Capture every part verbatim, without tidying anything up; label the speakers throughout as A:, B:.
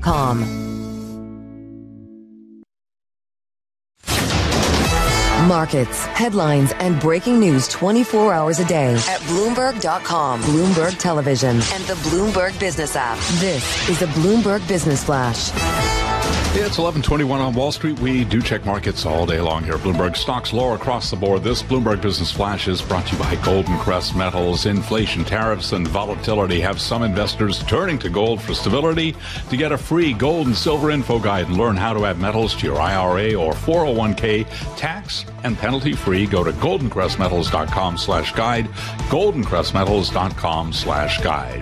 A: com. Markets, headlines, and breaking news twenty-four hours a day at Bloomberg dot com, Bloomberg Television, and the Bloomberg Business app. This is the Bloomberg Business Flash.
B: It's eleven twenty-one on Wall Street. We do check markets all day long here. Bloomberg stocks lower across the board. This Bloomberg Business Flash is brought to you by Golden Crest Metals. Inflation, tariffs, and volatility have some investors turning to gold for stability. To get a free gold and silver info guide and learn how to add metals to your I R A or four oh one k tax and penalty free, go to golden crest metals dot com slash guide, golden crest metals dot com slash guide.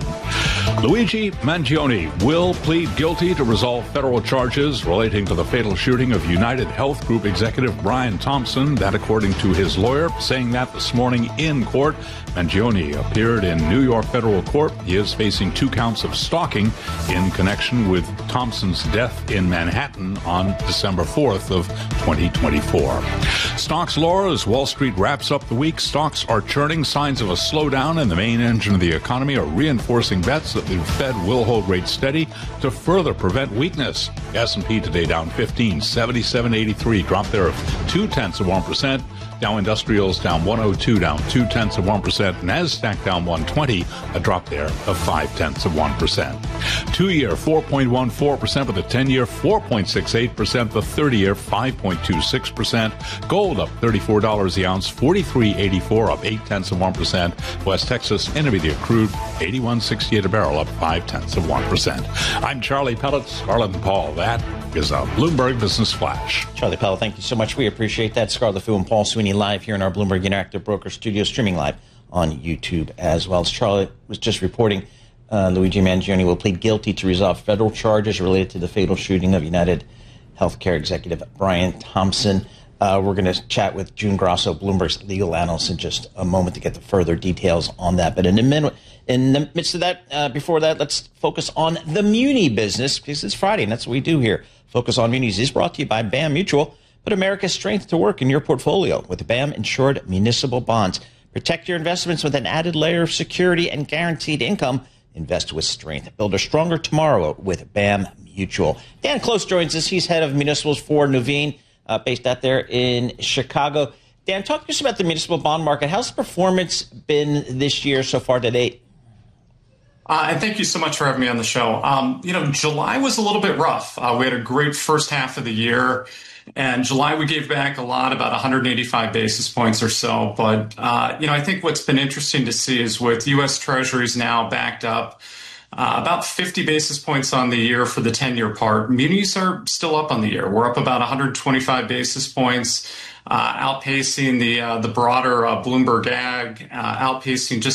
B: Luigi Mangione will plead guilty to resolve federal charges relating to the fatal shooting of United Health Group executive Brian Thompson. That according to his lawyer, saying that this morning in court. Mangione appeared in New York federal court. He is facing two counts of stalking in connection with Thompson's death in Manhattan on December fourth of twenty twenty-four. Stocks lower as Wall Street wraps up the week. Stocks are churning. Signs of a slowdown in the main engine of the economy are reinforcing bets that the Fed will hold rates steady to further prevent weakness. S and P today down fifteen, seventy-seven eighty-three, drop there of two tenths of one percent. Dow Industrials down one oh two, down two tenths of one percent. NASDAQ down one twenty, a drop there of five tenths of one percent. Two-year four point one four percent, with the ten-year four point six eight percent, the thirty-year five point two six percent. Gold up thirty-four dollars the ounce, forty-three eighty-four, up eight tenths of one percent. West Texas Intermediate crude eighty-one sixty-eight a barrel, up five tenths of one percent. I'm Charlie Pellet, Scarlett and Paul. That is a Bloomberg Business Flash.
C: Charlie Pellet, thank you so much. We appreciate that. Scarlett Fu and Paul Sweeney live here in our Bloomberg Interactive Broker studio, streaming live on YouTube as well. As Charlie was just reporting, uh, Luigi Mangione will plead guilty to resolve federal charges related to the fatal shooting of United Healthcare executive Brian Thompson. Uh, we're going to chat with June Grosso, Bloomberg's legal analyst, in just a moment to get the further details on that. But in a minute, in the midst of that, uh, before that, let's focus on the muni business, because it's Friday, and that's what we do here. Focus on Munis is brought to you by BAM Mutual. Put America's strength to work in your portfolio with BAM Insured Municipal Bonds. Protect your investments with an added layer of security and guaranteed income. Invest with strength. Build a stronger tomorrow with BAM Mutual. Dan Close joins us. He's head of municipals for Nuveen, uh, based out there in Chicago. Dan, talk to us about the municipal bond market. How's the performance been this year so far to date?
D: Uh, and thank you so much for having me on the show. Um, you know, July was a little bit rough. Uh, we had a great first half of the year. And July, we gave back a lot, about one hundred eighty-five basis points or so. But, uh, you know, I think what's been interesting to see is with U S Treasuries now backed up uh, about fifty basis points on the year for the ten-year part. Munis are still up on the year. We're up about one hundred twenty-five basis points, uh, outpacing the uh, the broader uh, Bloomberg Ag, uh, outpacing just